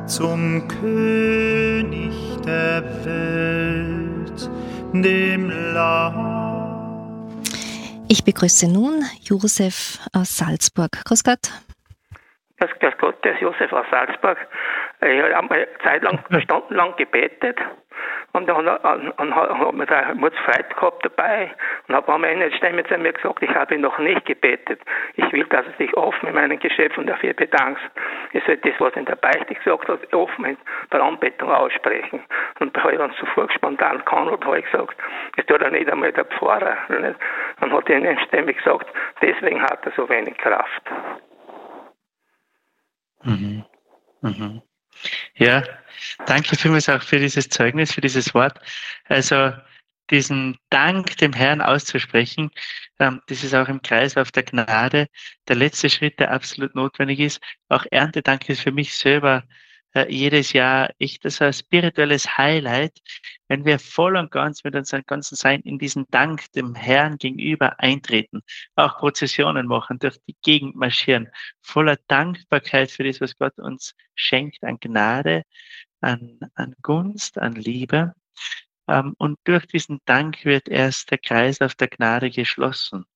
zum König der Welt, dem Lamm. Ich begrüße nun Josef aus Salzburg. Grüß Gott. Grüß Gott, das ist Josef aus Salzburg. Ich habe eine Zeit lang, stundenlang gebetet und dann hat mir der Mutzfreit gehabt dabei und habe am Ende Stimme zu mir gesagt, ich habe noch nicht gebetet. Ich will, dass du dich offen in meinen Geschäften dafür bedankst. Ich soll das, was in der Beichte gesagt hat, offen in der Anbetung aussprechen. Und da habe ich dann sofort spontan gehandelt, habe ich gesagt, das tut ja nicht einmal der Pfarrer. Nicht? Dann hat er in einer Stimme gesagt, deswegen hat er so wenig Kraft. Mhm. Mhm. Ja, danke vielmals auch für dieses Zeugnis, für dieses Wort. Also diesen Dank dem Herrn auszusprechen, das ist auch im Kreislauf der Gnade der letzte Schritt, der absolut notwendig ist. Auch Erntedank ist für mich selber jedes Jahr echt so ein spirituelles Highlight, wenn wir voll und ganz mit unserem ganzen Sein in diesen Dank dem Herrn gegenüber eintreten, auch Prozessionen machen, durch die Gegend marschieren, voller Dankbarkeit für das, was Gott uns schenkt an Gnade, an Gunst, an Liebe. Und durch diesen Dank wird erst der Kreislauf der Gnade geschlossen.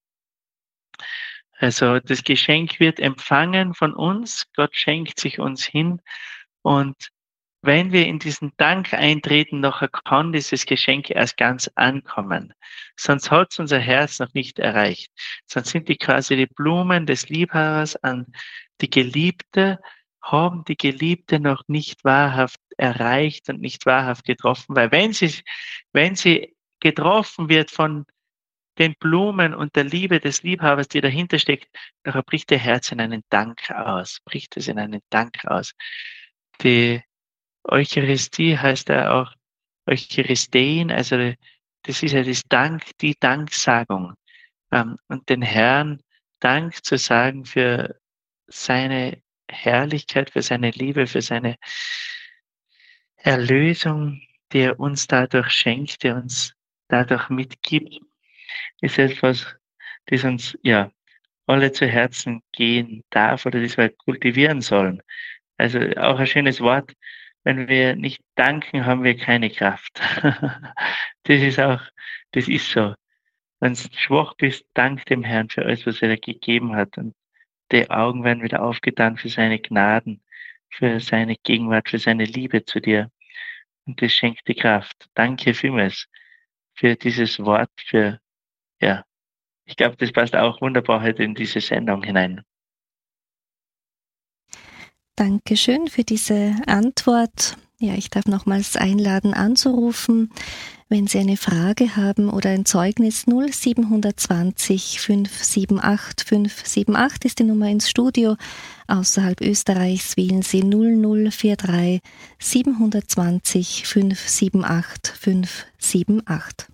Also das Geschenk wird empfangen von uns, Gott schenkt sich uns hin und wenn wir in diesen Dank eintreten, nachher kann dieses Geschenk erst ganz ankommen. Sonst hat es unser Herz noch nicht erreicht. Sonst sind die quasi die Blumen des Liebhabers an die Geliebte, haben die Geliebte noch nicht wahrhaft erreicht und nicht wahrhaft getroffen. Weil wenn sie getroffen wird von den Blumen und der Liebe des Liebhabers, die dahinter steckt, nachher bricht ihr Herz in einen Dank aus, bricht es in einen Dank aus. Die Eucharistie heißt ja auch Eucharistein, also das ist ja das Dank, die Danksagung. Und den Herrn Dank zu sagen für seine Herrlichkeit, für seine Liebe, für seine Erlösung, die er uns dadurch schenkt, die er uns dadurch mitgibt, ist etwas, das uns ja alle zu Herzen gehen darf oder das wir kultivieren sollen. Also auch ein schönes Wort, wenn wir nicht danken, haben wir keine Kraft. Das ist so. Wenn du schwach bist, dank dem Herrn für alles, was er dir gegeben hat. Und die Augen werden wieder aufgetan für seine Gnaden, für seine Gegenwart, für seine Liebe zu dir. Und das schenkt die Kraft. Danke vielmals für dieses Wort, ich glaube, das passt auch wunderbar heute in diese Sendung hinein. Dankeschön für diese Antwort. Ja, ich darf nochmals einladen, anzurufen, wenn Sie eine Frage haben oder ein Zeugnis. 0720 578 578 ist die Nummer ins Studio. Außerhalb Österreichs wählen Sie 0043 720 578 578.